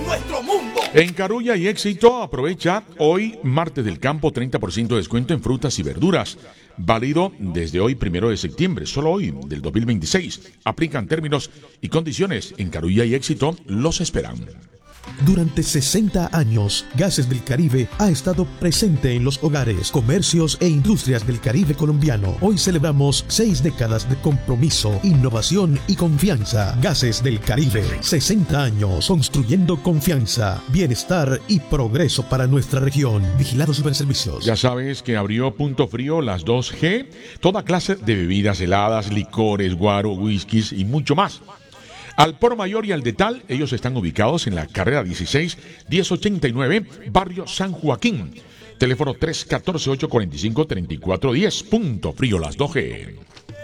nuestro mundo. En Carulla y Éxito, aprovecha hoy, martes del campo, 30% de descuento en frutas y verduras. Válido desde hoy, 1 de septiembre, solo hoy, del 2026. Aplican términos y condiciones. En Carulla y Éxito los esperan. Durante 60 años, Gases del Caribe ha estado presente en los hogares, comercios e industrias del Caribe colombiano. Hoy celebramos 6 décadas de compromiso, innovación y confianza. Gases del Caribe, 60 años construyendo confianza, bienestar y progreso para nuestra región. Vigilado Superservicios. Ya sabes que abrió Punto Frío las 2G, toda clase de bebidas heladas, licores, guaro, whiskies y mucho más. Al por mayor y al detal, ellos están ubicados en la carrera 16, 1089, barrio San Joaquín. Teléfono 314-845-3410. Punto Frío las 2G.